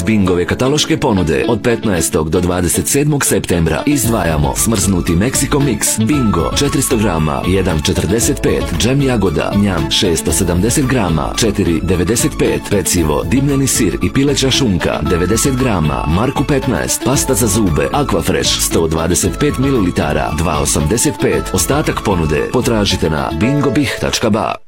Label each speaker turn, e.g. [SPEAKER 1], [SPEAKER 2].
[SPEAKER 1] Bingove kataloške ponude od 15. do 27. septembra izdvajamo smrznuti Mexico Mix, Bingo 400 grama 1,45, džem jagoda, njam 670 grama 4,95, pecivo, dimljeni sir i pileća šunka 90 grama, Marku 15, pasta za zube, Aquafresh 125 ml 2,85. Ostatak ponude potražite na bingobih.ba.